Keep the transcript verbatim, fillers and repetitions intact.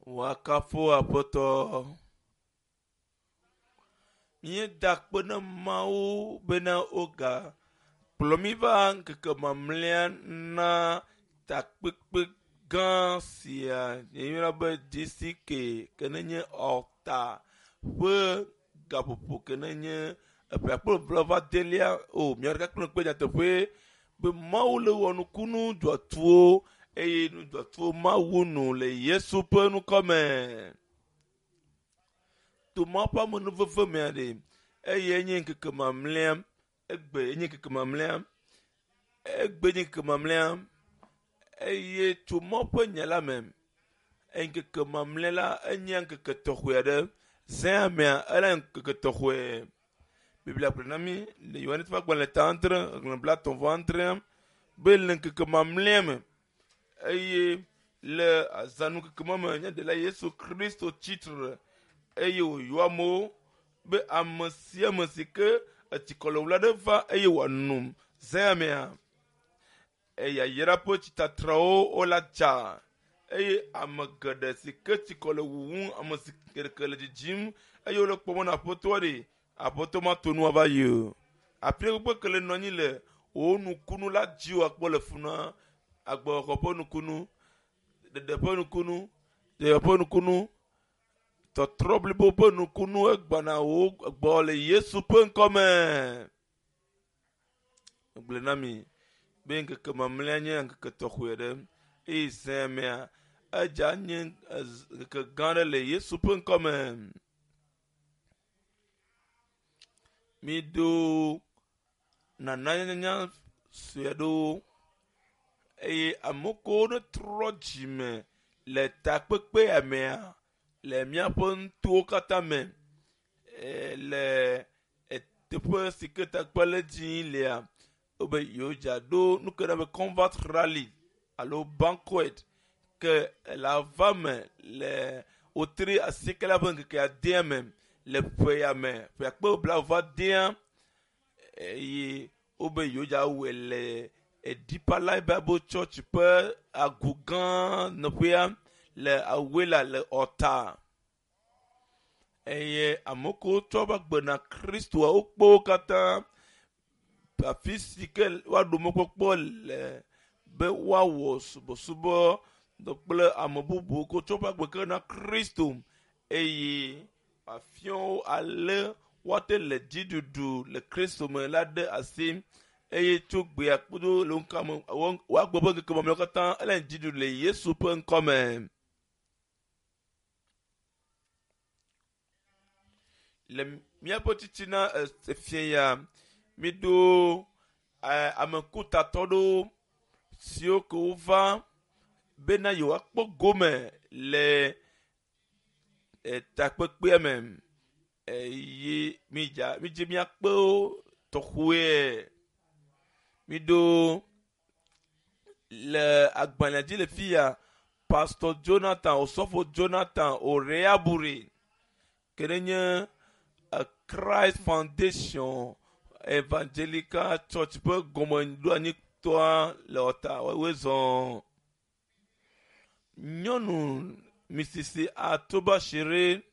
Wakafo apoto. Mie dakpena mau bena oga. Plomiva nkeke mamlea na takpekpe gan sia. Yemira be disike kenenye alta. Pe gapopo kenenye epe akpolo blova delia o miarka kpena kpe jatepe be mau le wonu kunu dwatuo eye nu dwatuo mau nu le Yesu pe nu kome. To mapa mo no veve me ade eye nye nkeke mamlea egbe nye nkeke mamlea egbe nye nkeke mamlea eye to mapa nyala mem nkeke mamlea la enye nkeke tohwe ade zin mea ela nkeke tohwe Biblia prenami le Yohane tfa gban le tantre le bla ton ventre be le nkeke mamlea me eye le azanu nkeke mamlea nya de la Yesu Christo titre eye o yoamo be amasia masike atikolo wlade va eye wanum zemea eye yera po chitatrao olacha eye amagade sike tikolo wu amasike kele jim eye lo pomo na potwari apoto ma tonu abayo apre gbe kele noni le o nu kunu la jiwa akpo le funa agbo kopo nu kunu de de po nu kunu de po nu kunu to trouble bo bo nu kunu egbana o gbo le Yesu pe nkome gblenami be nke mamle nya nke to khwede e semea aja nye ke gane le Yesu pe nkome mi do na nanya suedo e amoko no trojime le takpekpe amea le miapon to katame le tepe siketa kwale din le obe yoja do nous que nous combattre rally allo banquet que la femme le otri asikela banque que a diem le payame pe akpo bla va dien e obe yoja wele e dipa life bible church pe agugan no pia le awela le ota eye amoko toba gbena Kristo a okpo kata pa physical wa do moko po le be wa wo subo subo do ple amobubu ko toba gbeka na Kristo eye afion ale wate le didudu le Kristo me la de asim eye to gbe akpodo lo nkam wa gbobo ke mo kata ele didudu le Yesu pe nkome le mia potitina efia mi do amakuta todo sio ko va bena yo akpo gome le takpekpe amem yi mi ja mi je mi akpo to khwe mi do le agbanadi le fia Pastor Jonathan osofo Jonathan Oreaburi kenenya a Christ Foundation Evangelical Church pe gomondo ani toa lota wezon nyonu misisi atoba shere